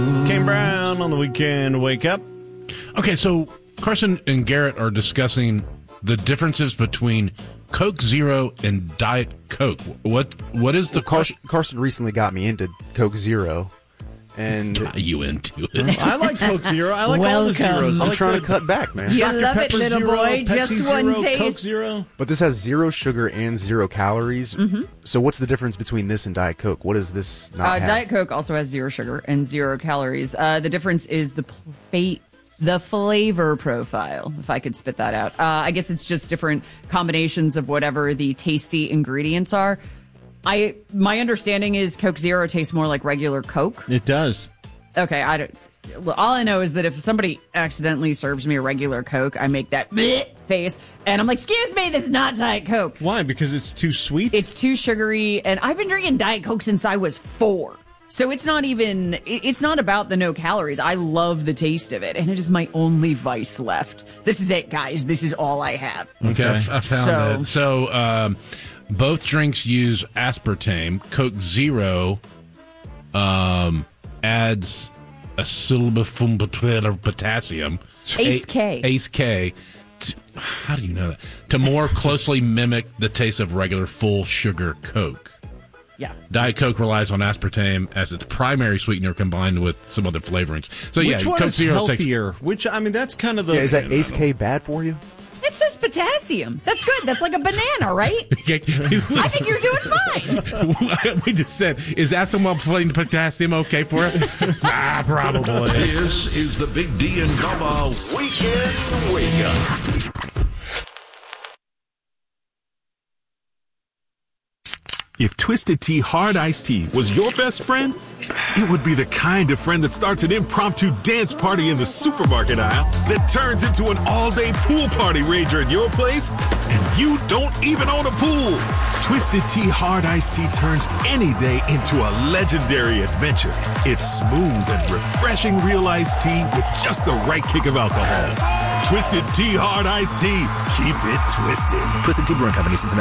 Kane Brown on the weekend wake up. Okay, so Carson and Garrett are discussing the differences between Coke Zero and Diet Coke. What is the Carson recently got me into Coke Zero, and got you into it? I like Coke Zero. I like all the zeros. I'm trying to cut back, man. You love it, little Zero, boy. Pepsi Just Zero, one Coke taste. Zero. But this has 0 sugar and 0 calories. Mm-hmm. So what's the difference between this and Diet Coke? What does this not have? Diet Coke also has 0 sugar and 0 calories. The difference is the flavor profile, if I could spit that out. I guess it's just different combinations of whatever the tasty ingredients are. My understanding is Coke Zero tastes more like regular Coke. It does. Okay, all I know is that if somebody accidentally serves me a regular Coke, I make that bleh face, and I'm like, excuse me, this is not Diet Coke. Why? Because it's too sweet? It's too sugary, and I've been drinking Diet Coke since I was 4. So it's not about the no calories. I love the taste of it, and it is my only vice left. This is it, guys. This is all I have. Okay, I found it. So both drinks use aspartame. Coke Zero adds acylbufenol potassium. Ace K. Ace K. How do you know that? To more closely mimic the taste of regular full sugar Coke. Yeah. Diet Coke relies on aspartame as its primary sweetener combined with some other flavorings. So Which one Coke is Zero healthier? That's kind of the... Yeah, is that Ace K bad for you? It says potassium. That's good. That's like a banana, right? I think you're doing fine. We just said, is that someone playing potassium okay for us? Probably. This is the Big D and Bubba Weekend Wake Up. If Twisted Tea Hard Iced Tea was your best friend, it would be the kind of friend that starts an impromptu dance party in the supermarket aisle that turns into an all-day pool party rager at your place, and you don't even own a pool. Twisted Tea Hard Iced Tea turns any day into a legendary adventure. It's smooth and refreshing real iced tea with just the right kick of alcohol. Twisted Tea Hard Iced Tea. Keep it twisted. Twisted Tea Brewing Company, Cincinnati.